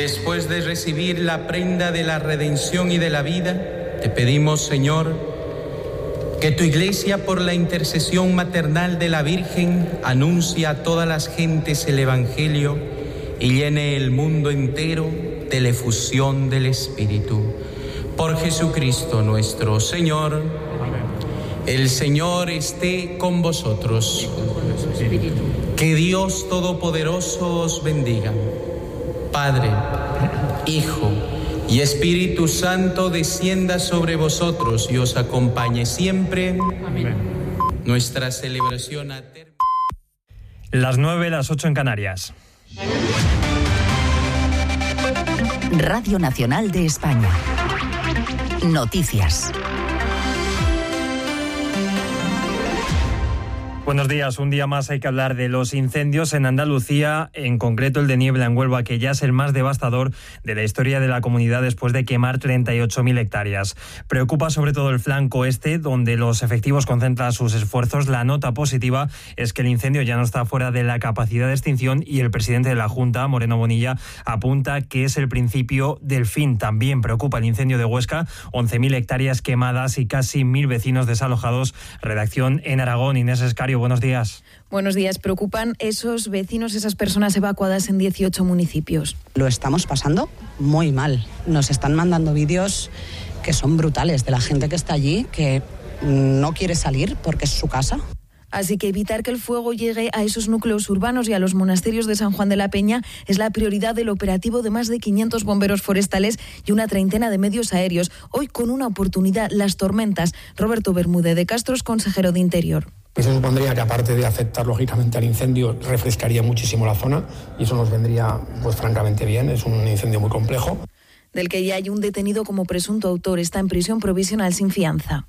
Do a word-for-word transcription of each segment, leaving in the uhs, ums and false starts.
después de recibir la prenda de la redención y de la vida, te pedimos, Señor, que tu Iglesia, por la intercesión maternal de la Virgen, anuncie a todas las gentes el Evangelio y llene el mundo entero de la efusión del Espíritu. Por Jesucristo nuestro Señor. Amén. El Señor esté con vosotros. Que Dios Todopoderoso os bendiga. Padre, Hijo y Espíritu Santo descienda sobre vosotros y os acompañe siempre. Amén. Nuestra celebración ha terminado. Las nueve, las ocho en Canarias. Radio Nacional de España. Noticias. Buenos días. Un día más hay que hablar de los incendios en Andalucía, en concreto el de Niebla en Huelva, que ya es el más devastador de la historia de la comunidad después de quemar treinta y ocho mil hectáreas. Preocupa sobre todo el flanco este, donde los efectivos concentran sus esfuerzos. La nota positiva es que el incendio ya no está fuera de la capacidad de extinción y el presidente de la Junta, Moreno Bonilla, apunta que es el principio del fin. También preocupa el incendio de Huesca, once mil hectáreas quemadas y casi mil vecinos desalojados. Redacción en Aragón, Inés Escario. Buenos días. Buenos días. Preocupan esos vecinos, esas personas evacuadas en dieciocho municipios. Lo estamos pasando muy mal. Nos están mandando vídeos que son brutales de la gente que está allí, que no quiere salir porque es su casa. Así que evitar que el fuego llegue a esos núcleos urbanos y a los monasterios de San Juan de la Peña es la prioridad del operativo de más de quinientos bomberos forestales y una treintena de medios aéreos. Hoy con una oportunidad, las tormentas. Roberto Bermúdez de Castro es consejero de Interior. Eso supondría que, aparte de afectar lógicamente al incendio, refrescaría muchísimo la zona y eso nos vendría pues francamente bien. Es un incendio muy complejo. Del que ya hay un detenido como presunto autor. Está en prisión provisional sin fianza.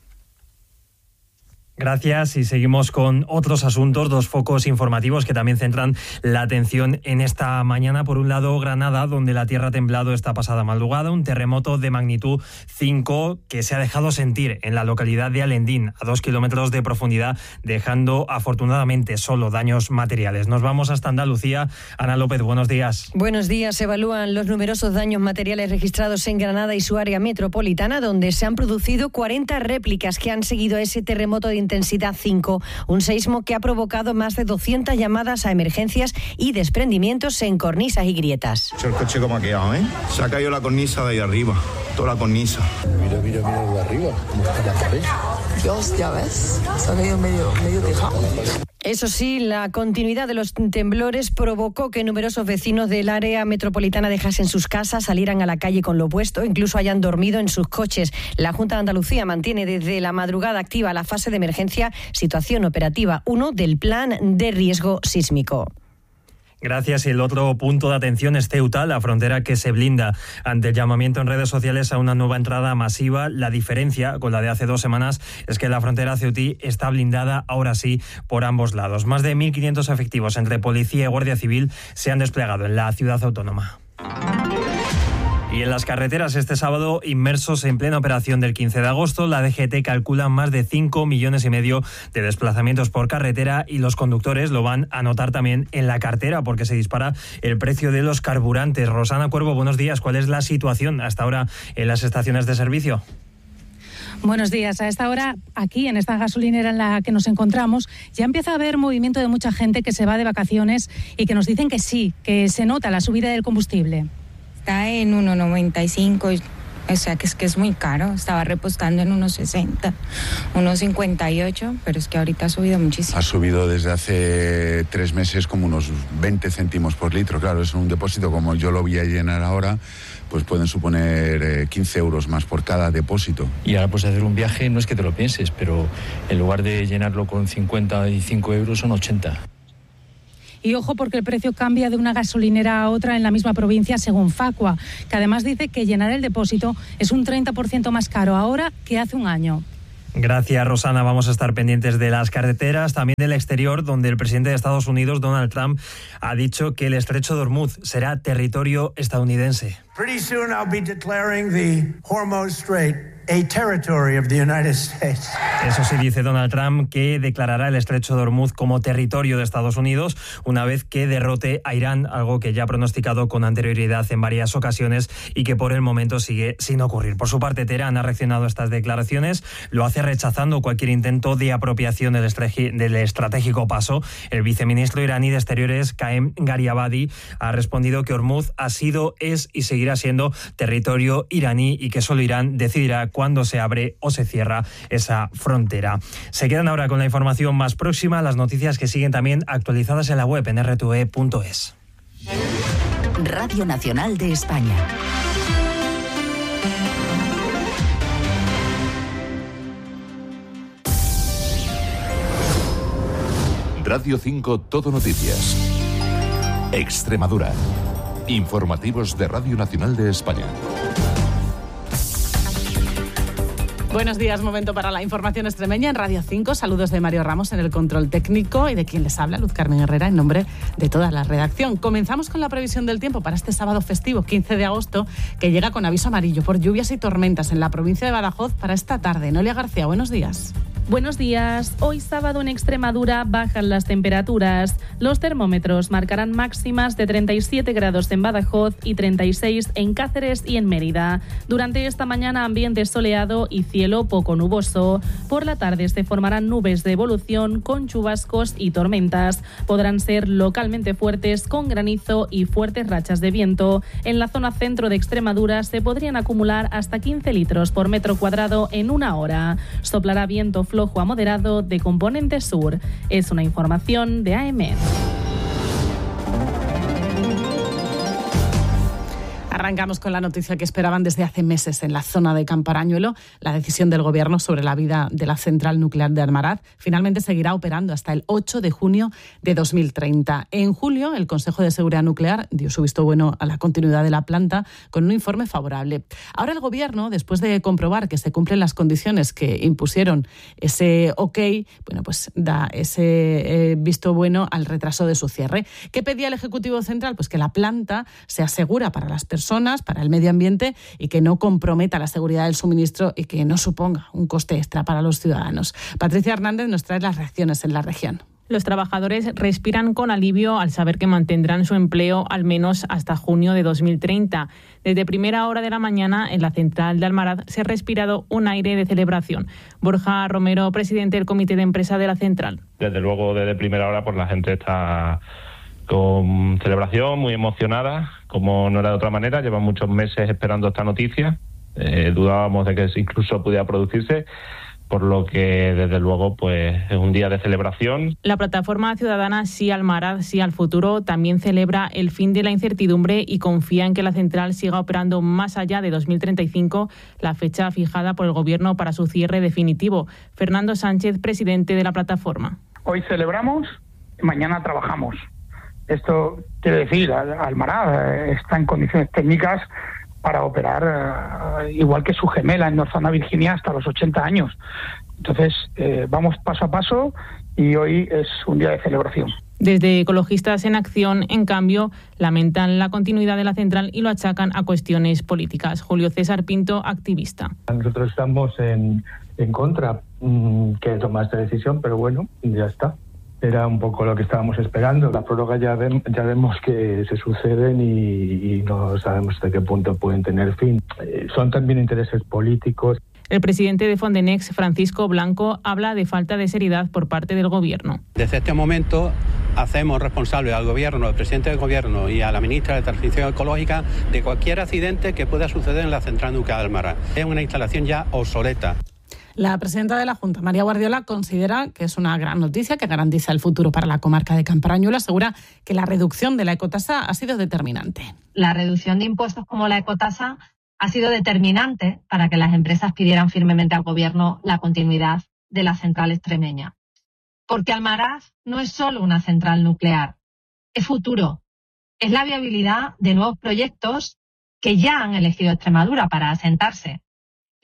Gracias y seguimos con otros asuntos, dos focos informativos que también centran la atención en esta mañana. Por un lado, Granada, donde la tierra ha temblado esta pasada madrugada, un terremoto de magnitud cinco que se ha dejado sentir en la localidad de Alendín, a dos kilómetros de profundidad, dejando afortunadamente solo daños materiales. Nos vamos hasta Andalucía. Ana López, buenos días. Buenos días. Se evalúan los numerosos daños materiales registrados en Granada y su área metropolitana, donde se han producido cuarenta réplicas que han seguido a ese terremoto de intensidad cinco, un seismo que ha provocado más de doscientas llamadas a emergencias y desprendimientos en cornisas y grietas. El coche como ha quedado, ¿eh? Se ha caído la cornisa de ahí arriba, toda la cornisa. Mira, mira, mira de arriba, cómo está la pared. Dios, ya ves, se ha caído medio, medio tejado. Eso sí, la continuidad de los temblores provocó que numerosos vecinos del área metropolitana dejasen sus casas, salieran a la calle con lo puesto, incluso hayan dormido en sus coches. La Junta de Andalucía mantiene desde la madrugada activa la fase de emergencia, situación operativa uno del plan de riesgo sísmico. Gracias. Y el otro punto de atención es Ceuta, la frontera que se blinda ante el llamamiento en redes sociales a una nueva entrada masiva. La diferencia con la de hace dos semanas es que la frontera ceutí está blindada, ahora sí, por ambos lados. Más de mil quinientos efectivos entre policía y guardia civil se han desplegado en la ciudad autónoma. Y en las carreteras este sábado, inmersos en plena operación del quince de agosto, la D G T calcula más de cinco millones y medio de desplazamientos por carretera y los conductores lo van a notar también en la cartera porque se dispara el precio de los carburantes. Rosana Cuervo, buenos días. ¿Cuál es la situación hasta ahora en las estaciones de servicio? Buenos días. A esta hora, aquí en esta gasolinera en la que nos encontramos, ya empieza a haber movimiento de mucha gente que se va de vacaciones y que nos dicen que sí, que se nota la subida del combustible. Está en uno noventa y cinco, o sea que es que es muy caro. Estaba repostando en uno sesenta, uno cincuenta y ocho, pero es que ahorita ha subido muchísimo. Ha subido desde hace tres meses como unos veinte céntimos por litro. Claro, es un depósito, como yo lo voy a llenar ahora, pues pueden suponer eh, quince euros más por cada depósito. Y ahora pues hacer un viaje no es que te lo pienses, pero en lugar de llenarlo con cincuenta y cinco euros son ochenta. Y ojo porque el precio cambia de una gasolinera a otra en la misma provincia según Facua, que además dice que llenar el depósito es un treinta por ciento más caro ahora que hace un año. Gracias, Rosana. Vamos a estar pendientes de las carreteras, también del exterior, donde el presidente de Estados Unidos, Donald Trump, ha dicho que el estrecho de Hormuz será territorio estadounidense. Pretty soon I'll be declaring the Hormuz Strait a territory of the United States. Eso sí, dice Donald Trump que declarará el estrecho de Hormuz como territorio de Estados Unidos una vez que derrote a Irán, algo que ya ha pronosticado con anterioridad en varias ocasiones y que por el momento sigue sin ocurrir. Por su parte, Teherán ha reaccionado a estas declaraciones, lo hace rechazando cualquier intento de apropiación del, estregi- del estratégico paso. El viceministro iraní de Exteriores, Qaem Gariabadi, ha respondido que Hormuz ha sido, es y seguirá siendo territorio iraní y que solo Irán decidirá cuándo se abre o se cierra esa frontera. Se quedan ahora con la información más próxima, las noticias que siguen también actualizadas en la web en erre te ve punto es. Radio Nacional de España. Radio cinco Todo Noticias. Extremadura. Informativos de Radio Nacional de España. Buenos días, momento para la información extremeña en Radio cinco. Saludos de Mario Ramos en el control técnico y de quien les habla, Luz Carmen Herrera, en nombre de toda la redacción. Comenzamos con la previsión del tiempo para este sábado festivo, quince de agosto, que llega con aviso amarillo por lluvias y tormentas en la provincia de Badajoz para esta tarde. Noelia García, buenos días. Buenos días. Hoy sábado en Extremadura bajan las temperaturas. Los termómetros marcarán máximas de treinta y siete grados en Badajoz y treinta y seis en Cáceres y en Mérida. Durante esta mañana ambiente soleado y cielo poco nuboso. Por la tarde se formarán nubes de evolución con chubascos y tormentas. Podrán ser localmente fuertes con granizo y fuertes rachas de viento. En la zona centro de Extremadura se podrían acumular hasta quince litros por metro cuadrado en una hora. Soplará viento flojo a moderado de componente sur. Es una información de A E M E D. Arrancamos con la noticia que esperaban desde hace meses en la zona de Camparañuelo. La decisión del Gobierno sobre la vida de la central nuclear de Almaraz finalmente seguirá operando hasta el ocho de junio de dos mil treinta. En julio, el Consejo de Seguridad Nuclear dio su visto bueno a la continuidad de la planta con un informe favorable. Ahora el Gobierno, después de comprobar que se cumplen las condiciones que impusieron ese ok, bueno, pues da ese eh, visto bueno al retraso de su cierre. ¿Qué pedía el Ejecutivo Central? Pues que la planta sea segura para las personas, para el medio ambiente y que no comprometa la seguridad del suministro y que no suponga un coste extra para los ciudadanos. Patricia Hernández nos trae las reacciones en la región. Los trabajadores respiran con alivio al saber que mantendrán su empleo al menos hasta junio de dos mil treinta. Desde primera hora de la mañana, en la central de Almaraz, se ha respirado un aire de celebración. Borja Romero, presidente del comité de empresa de la central. Desde luego, desde primera hora, pues la gente está con celebración, muy emocionada, como no era de otra manera. Llevan muchos meses esperando esta noticia. Eh, dudábamos de que incluso pudiera producirse, por lo que desde luego pues es un día de celebración. La plataforma ciudadana Sí Almaraz, Sí al Futuro también celebra el fin de la incertidumbre y confía en que la central siga operando más allá de dos mil treinta y cinco, la fecha fijada por el Gobierno para su cierre definitivo. Fernando Sánchez, presidente de la plataforma. Hoy celebramos y mañana trabajamos. Esto quiere decir, Almaraz está en condiciones técnicas para operar uh, igual que su gemela en Northern Virginia hasta los ochenta años. Entonces, eh, vamos paso a paso y hoy es un día de celebración. Desde Ecologistas en Acción, en cambio, lamentan la continuidad de la central y lo achacan a cuestiones políticas. Julio César Pinto, activista. Nosotros estamos en, en contra mmm, que toma esta decisión, pero bueno, ya está. Era un poco lo que estábamos esperando. La prórroga ya, ve, ya vemos que se suceden y, y no sabemos hasta qué punto pueden tener fin. Eh, son también intereses políticos. El presidente de Fondenex, Francisco Blanco, habla de falta de seriedad por parte del Gobierno. Desde este momento hacemos responsable al Gobierno, al presidente del Gobierno y a la ministra de Transición Ecológica de cualquier accidente que pueda suceder en la central nuclear de Almaraz. Es una instalación ya obsoleta. La presidenta de la Junta, María Guardiola, considera que es una gran noticia que garantiza el futuro para la comarca de Camparañuelo. Asegura que la reducción de la ecotasa ha sido determinante. La reducción de impuestos como la ecotasa ha sido determinante para que las empresas pidieran firmemente al Gobierno la continuidad de la central extremeña. Porque Almaraz no es solo una central nuclear, es futuro, es la viabilidad de nuevos proyectos que ya han elegido Extremadura para asentarse.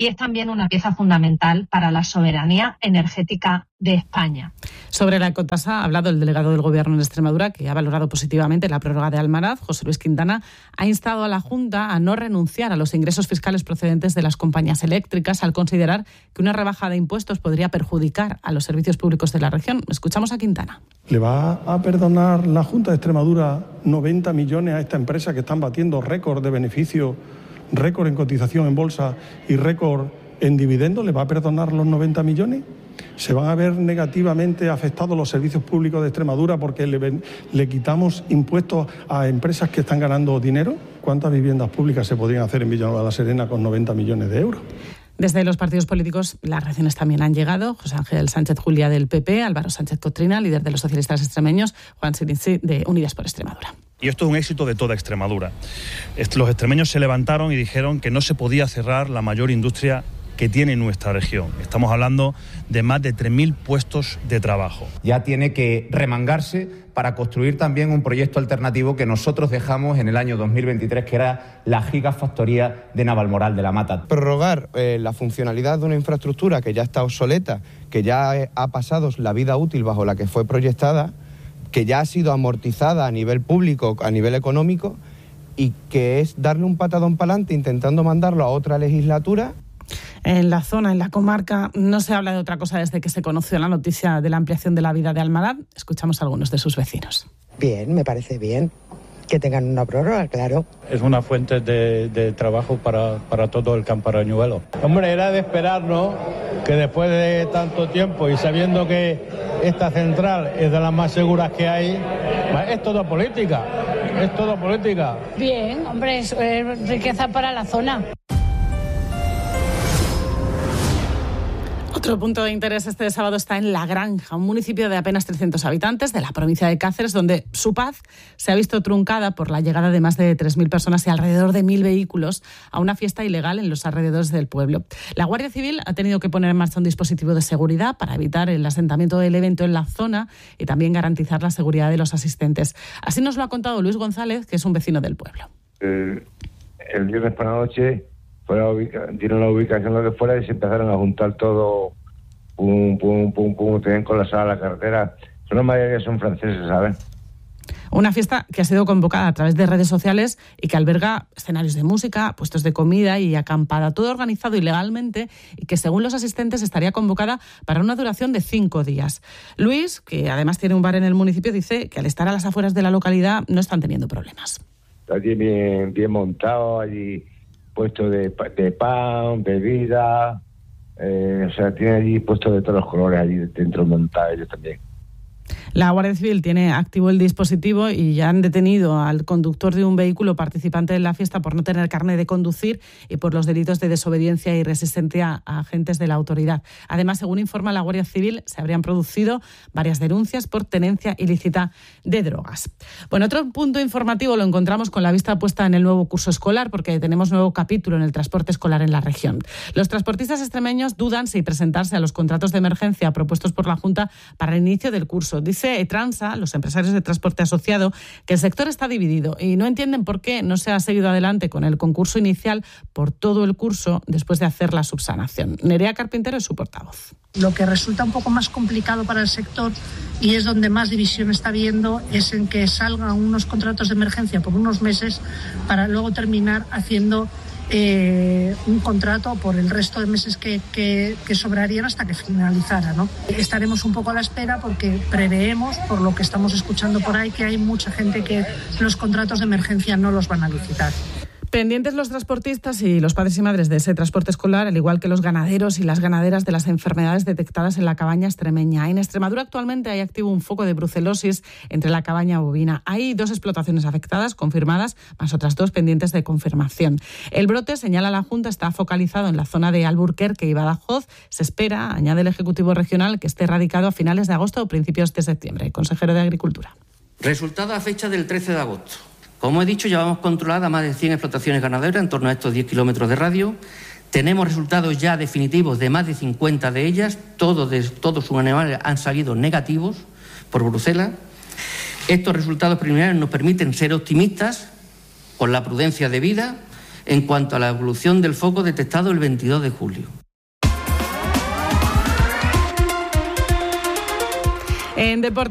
y es también una pieza fundamental para la soberanía energética de España. Sobre la ecotasa ha hablado el delegado del Gobierno en Extremadura, que ha valorado positivamente la prórroga de Almaraz. José Luis Quintana ha instado a la Junta a no renunciar a los ingresos fiscales procedentes de las compañías eléctricas, al considerar que una rebaja de impuestos podría perjudicar a los servicios públicos de la región. Escuchamos a Quintana. ¿Le va a perdonar la Junta de Extremadura noventa millones a esta empresa que están batiendo récord de beneficio, récord en cotización en bolsa y récord en dividendos? ¿Le va a perdonar los noventa millones? ¿Se van a ver negativamente afectados los servicios públicos de Extremadura porque le, le quitamos impuestos a empresas que están ganando dinero? ¿Cuántas viviendas públicas se podrían hacer en Villanueva de la Serena con noventa millones de euros? Desde los partidos políticos las reacciones también han llegado. José Ángel Sánchez Julia del P P, Álvaro Sánchez Cotrina, líder de los socialistas extremeños, Juan Sirinci de Unidas por Extremadura. Y esto es un éxito de toda Extremadura. Los extremeños se levantaron y dijeron que no se podía cerrar la mayor industria que tiene nuestra región. Estamos hablando de más de tres mil puestos de trabajo. Ya tiene que remangarse para construir también un proyecto alternativo que nosotros dejamos en el año dos mil veintitrés, que era la gigafactoría de Navalmoral de la Mata. Prorrogar eh, la funcionalidad de una infraestructura que ya está obsoleta, que ya ha pasado la vida útil bajo la que fue proyectada, que ya ha sido amortizada a nivel público, a nivel económico, y que es darle un patadón para adelante intentando mandarlo a otra legislatura. En la zona, en la comarca, no se habla de otra cosa desde que se conoció la noticia de la ampliación de la vida de Almaraz. Escuchamos a algunos de sus vecinos. Bien, me parece bien que tengan una prórroga, claro. Es una fuente de, de trabajo para, para todo el camparañuelo. Hombre, era de esperar, ¿no?, que después de tanto tiempo y sabiendo que esta central es de las más seguras que hay, es todo política, es todo política. Bien, hombre, es eh, riqueza para la zona. Otro punto de interés este sábado está en La Granja, un municipio de apenas trescientos habitantes de la provincia de Cáceres, donde su paz se ha visto truncada por la llegada de más de tres mil personas y alrededor de mil vehículos a una fiesta ilegal en los alrededores del pueblo. La Guardia Civil ha tenido que poner en marcha un dispositivo de seguridad para evitar el asentamiento del evento en la zona y también garantizar la seguridad de los asistentes. Así nos lo ha contado Luis González, que es un vecino del pueblo. El, el viernes por la noche dieron la ubicación lo que fuera y se empezaron a juntar todo, pum, pum, pum, pum, tenían colapsada la carretera. Son la mayoría que son franceses, ¿saben? Una fiesta que ha sido convocada a través de redes sociales y que alberga escenarios de música, puestos de comida y acampada, todo organizado ilegalmente y que según los asistentes estaría convocada para una duración de cinco días. Luis, que además tiene un bar en el municipio, dice que al estar a las afueras de la localidad no están teniendo problemas. Está allí bien, bien montado, allí puesto de, de pan, bebida, eh, o sea, tiene allí puesto de todos los colores allí dentro montado ellos también. La Guardia Civil tiene activo el dispositivo y ya han detenido al conductor de un vehículo participante en la fiesta por no tener carnet de conducir y por los delitos de desobediencia y resistencia a agentes de la autoridad. Además, según informa la Guardia Civil, se habrían producido varias denuncias por tenencia ilícita de drogas. Bueno, otro punto informativo lo encontramos con la vista puesta en el nuevo curso escolar, porque tenemos nuevo capítulo en el transporte escolar en la región. Los transportistas extremeños dudan si presentarse a los contratos de emergencia propuestos por la Junta para el inicio del curso. Dice Etransa, los empresarios de transporte asociado, que el sector está dividido y no entienden por qué no se ha seguido adelante con el concurso inicial por todo el curso después de hacer la subsanación. Nerea Carpintero es su portavoz. Lo que resulta un poco más complicado para el sector y es donde más división está habiendo es en que salgan unos contratos de emergencia por unos meses para luego terminar haciendo Eh, un contrato por el resto de meses que, que, que sobrarían hasta que finalizara, ¿no? Estaremos un poco a la espera porque preveemos, por lo que estamos escuchando por ahí, que hay mucha gente que los contratos de emergencia no los van a licitar. Pendientes los transportistas y los padres y madres de ese transporte escolar, al igual que los ganaderos y las ganaderas de las enfermedades detectadas en la cabaña extremeña. En Extremadura actualmente hay activo un foco de brucelosis entre la cabaña bovina. Hay dos explotaciones afectadas, confirmadas, más otras dos pendientes de confirmación. El brote, señala la Junta, está focalizado en la zona de Alburquerque y Badajoz. Se espera, añade el Ejecutivo Regional, que esté erradicado a finales de agosto o principios de septiembre. Consejero de Agricultura. Resultado a fecha del trece de agosto. Como he dicho, llevamos controlada más de cien explotaciones ganaderas en torno a estos diez kilómetros de radio. Tenemos resultados ya definitivos de más de cincuenta de ellas. Todos, de, todos sus animales han salido negativos por Bruselas. Estos resultados preliminares nos permiten ser optimistas con la prudencia debida, en cuanto a la evolución del foco detectado el veintidós de julio. En deportes